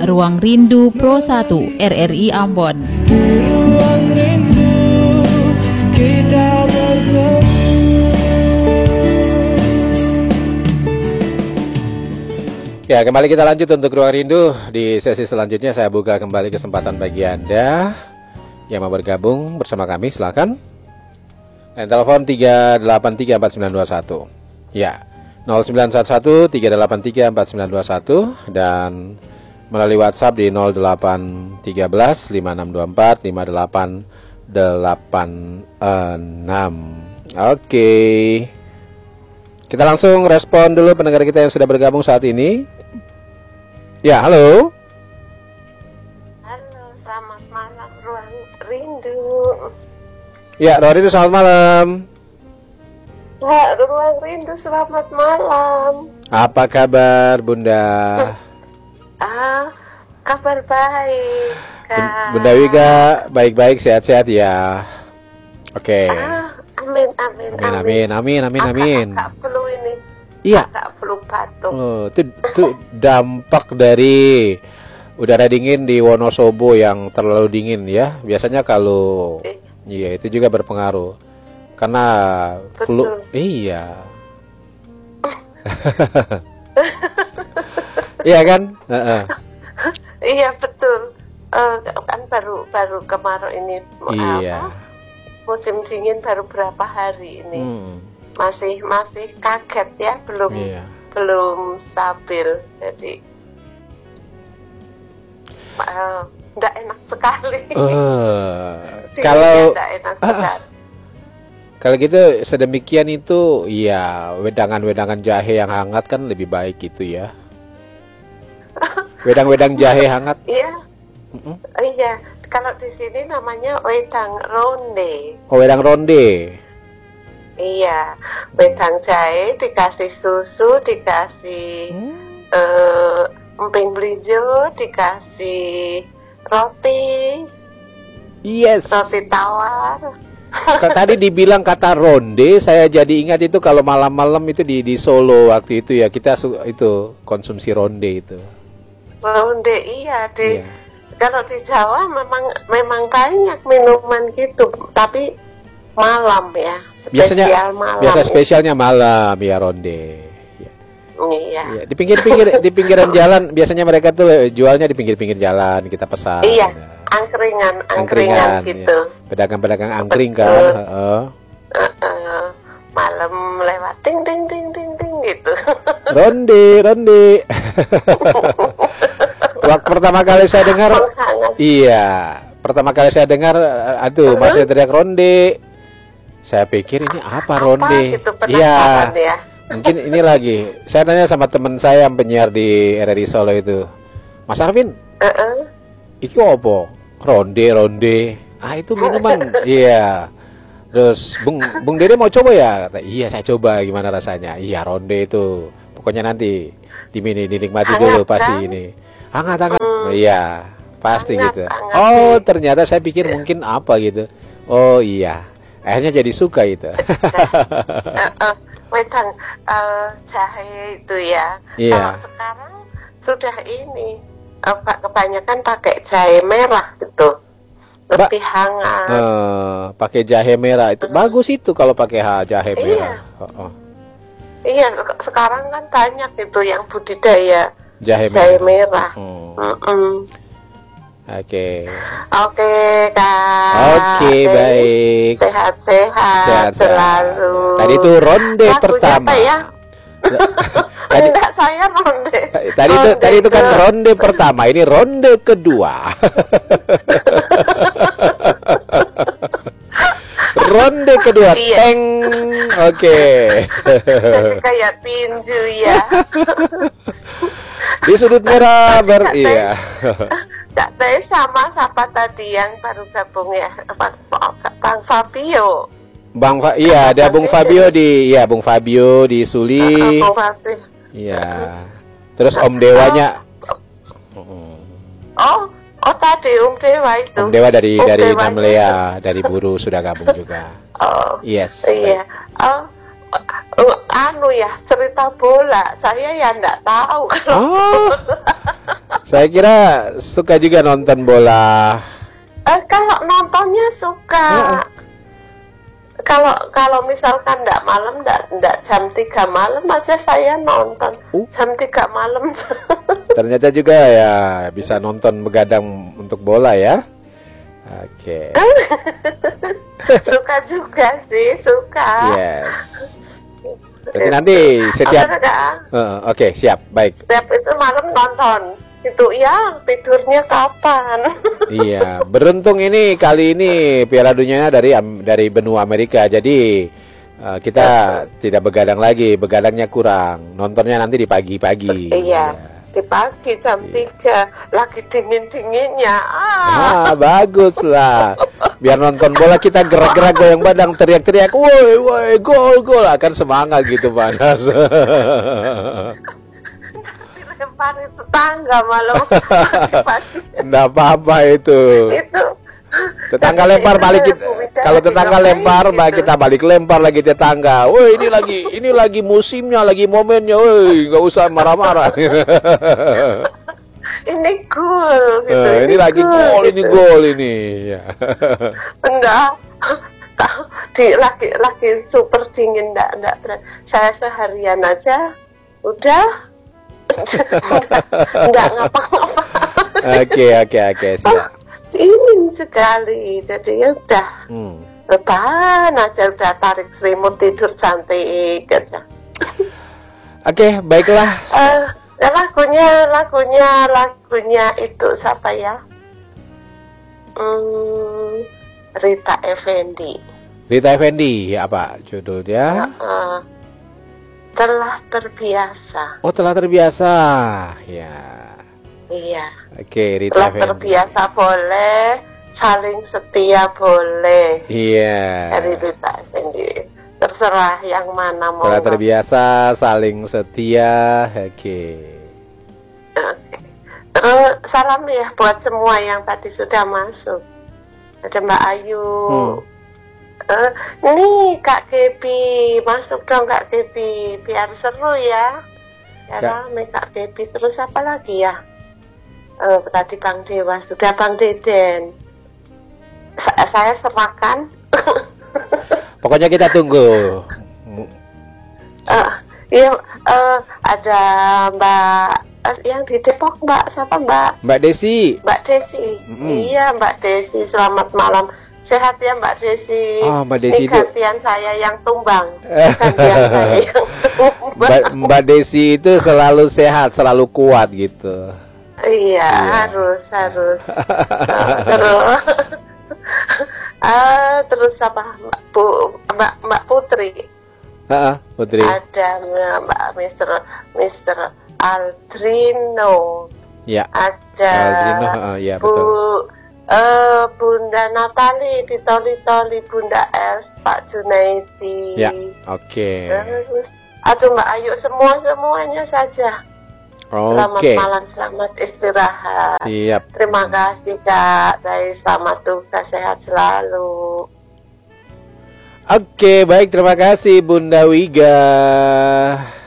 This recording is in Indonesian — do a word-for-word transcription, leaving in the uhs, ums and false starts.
Ruang Rindu Pro satu R R I Ambon. Di ruang rindu kita bertemu. Ya, kembali kita lanjut untuk Ruang Rindu. Di sesi selanjutnya saya buka kembali kesempatan bagi Anda yang mau bergabung bersama kami, silakan. Dan telepon tiga delapan tiga empat sembilan dua satu. Ya, nol sembilan satu satu tiga delapan tiga empat sembilan dua satu dan melalui WhatsApp di nol delapan tiga belas lima enam dua empat lima delapan delapan enam. Oke. Kita langsung respon dulu pendengar kita yang sudah bergabung saat ini. Ya, halo. Halo, selamat malam Ruang Rindu. Ya, Ruang Rindu selamat malam. Ya, Ruang Rindu selamat malam. Apa kabar, Bunda? Ah, kabar baik, Kak. Bunda Wika, baik-baik, sehat-sehat ya. Oke. Ah, amin, amin, Amin, amin, amin, amin, amin. Agak flu ini. Iya. Agak flu batuk. Oh, itu, itu dampak dari udara dingin di Wonosobo yang terlalu dingin ya. Biasanya kalau Eh. iya itu juga berpengaruh. Karena flu, Betul. iya. Iya kan? Heeh. Iya betul. Eh, kan baru baru kemarau ini. Iya. Apa, musim dingin baru berapa hari ini. Hmm, Masih masih kaget ya, belum iya. belum stabil, jadi uh, nggak enak sekali. Eh, Dinginnya kalau nggak enak ah, sekali. kalau gitu sedemikian itu, ya wedangan-wedangan jahe yang hangat kan lebih baik gitu ya. Wedang-wedang jahe hangat. Iya, Mm-mm. iya. Kalau di sini namanya wedang ronde. Oh, wedang ronde. Iya, wedang jahe dikasih susu, dikasih Hmm. eh, emping belijo, dikasih roti, Yes. roti tawar. Ka- Tadi dibilang kata ronde, saya jadi ingat itu kalau malam-malam itu di di Solo waktu itu ya kita su- itu konsumsi ronde itu. Ronde iya di Iya. kalau di Jawa memang memang banyak minuman gitu, tapi malam ya, Biasanya spesial malam. biasa spesialnya malam ya ronde. Ya. Iya. Iya, di pinggir-pinggir di pinggiran jalan biasanya mereka tuh jualnya di pinggir-pinggir jalan, kita pesan. Iya, Ya. angkringan, angkringan gitu. Ya. Pedagang-pedagang angkring kan. Betul. Heeh. Uh-uh. Malam lewat ding ding ding ding ding gitu. Ronde, ronde. Waktu pertama kali saya dengar, Menghangat. iya, pertama kali saya dengar, aduh, masih teriak ronde. Saya pikir ini apa, Apa ronde? gitu Iya, penasaran ya. mungkin ini lagi. Saya tanya sama teman saya yang penyiar di R R I Solo itu, Mas Arvin, Uh-uh. iki opo? Ronde, ronde. Ah, itu minuman. Iya. Terus Bung Bung Dede mau coba ya? Kata, iya, saya coba, gimana rasanya? Iya, ronde itu. Pokoknya nanti dimini dinikmati Hangat, dulu pasti kan? ini. Hangat-hangat. Hmm. Iya, pasti Hangat, gitu. hangat Oh, sih. ternyata saya pikir mungkin apa gitu. Oh, iya. Akhirnya jadi suka itu. Uh-uh. Wedang uh, jahe itu ya. Iya. Kalau sekarang sudah ini apa kebanyakan pakai jahe merah gitu, Mbak, lebih hangat. Eh, pakai jahe merah itu bagus itu kalau pakai ha- jahe Iya. merah. Oh, oh. Iya, sek- sekarang kan banyak itu yang budidaya Jahe jahe merah. merah. Hmm. Mm-mm. Oke. Oke, Kak. Oke, Eh, baik. Sehat-sehat Sehat-sehat. selalu. Tadi itu ronde Lagunya pertama. apa ya? Tadi, Enggak, saya ronde. tadi itu Ronde tadi itu kan ke- ronde pertama, ini ronde kedua. Ronde kedua, Iya. teng. Oke. Jadi kayak tinju ya. Di sudut merah ber Kak iya. Kak Teh sama siapa tadi yang baru gabung ya? Bang, Bang Fabio. Bang Fa iya, ada Bung Fabio di iya, Bung Fabio di Suli. Bang Fabio. Iya. Terus Om Dewanya. Oh, oh tadi Om Dewa itu. Om Dewa dari Om dari Dewa Namlea, dari Buru sudah gabung juga. Oh, Yes. iya. Oh, uh, anu ya cerita bola. Saya ya nggak tahu. Oh. Saya kira suka juga nonton bola. Eh, kalau nontonnya suka. Heeh. Kalau kalau misalkan nggak malam, nggak nggak jam tiga malam aja saya nonton. Uh. Jam tiga malam. Ternyata juga ya bisa nonton begadang untuk bola ya. Oke. Suka juga sih, suka. Yes. Jadi nanti setiap Oke, Kak. Heeh, oke, siap, baik. Setiap itu malam nonton. Itu ya tidurnya kapan? Iya, beruntung ini kali ini Piala Dunianya dari Am- dari benua Amerika. Jadi eh, kita tidak begadang lagi, begadangnya kurang. Nontonnya nanti di pagi-pagi. Iya, di pagi jam tiga lagi dingin-dinginnya. Ah, Ah, bagus lah. Biar nonton bola kita gerak-gerak goyang badan, teriak-teriak, woi, woi, gol, gol, akan semangat gitu panas. dilempar itu tangga malam pagi-pagi. Nggak apa-apa itu. Itu Tetangga lempar itu balik kita. Bu Wida Kalau lagi tetangga ngapain lempar, gitu. balik kita balik lempar lagi tetangga. Woi, ini lagi ini lagi musimnya, lagi momennya. Woi, nggak usah marah-marah. Ini gol gitu. Eh, ini lagi gol, ini gitu. gol ini. Ya. Enggak. Tahu, di lagi lagi super dingin, enggak enggak berat. Saya seharian aja udah enggak ngapa-ngapa. Oke, oke, oke, siap. Dingin sekali. Jadi ya udah Hmm. rebahan aja, udah tarik selimut tidur cantik aja. Oke, baiklah. Eh, lagunya lagunya lagunya itu siapa ya? Hmm, Rita Effendy. Rita Effendy, apa judulnya? Eh, telah terbiasa. Oh, telah terbiasa. Ya. Iya. Oke, Rita Telah Effendy. terbiasa boleh, saling setia boleh. Iya. Dari Rita Effendy. Terserah yang mana mau. Telah terbiasa, saling setia. Oke. Oke. Terus salam ya buat semua yang tadi sudah masuk. Ada Mbak Ayu. Hmm. Eh, nih Kak Gebi, masuk dong Kak Gebi, biar seru ya. Ya Kak. rame Kak Gebi. Terus apa lagi ya? Eh, tadi Bang Dewa, sudah Bang Deden. Sa- saya serahkan. Pokoknya kita tunggu. Eh, iya, eh, ada Mbak eh, yang di Depok, Mbak siapa Mbak? Mbak Desi. Mbak Desi. Mm-mm. Iya Mbak Desi, selamat malam. Sehat ya Mbak Desi. Oh, Mbak Desi Ini itu- gantian saya yang tumbang. Gantian saya yang tumbang. Mbak, Mbak Desi itu selalu sehat, selalu kuat gitu. Iya, harus harus. Nah, terus ah, terus apa Mbak Bu Mbak Mbak Putri? Heeh, Putri. Ada Mbak Mister Mister Aldrino. Ya. Ada Aldrino, heeh, ya, Bu eh, Bunda Natali, Titoli-toli Bunda S, Pak Junaidi. Ya, oke. Terus aduh Mbak Ayu, semua semuanya saja. Selamat Oke. malam, selamat istirahat. Siap. Terima kasih Kak, saya selamat tugas, sehat selalu. Oke, baik, terima kasih Bunda Wiga.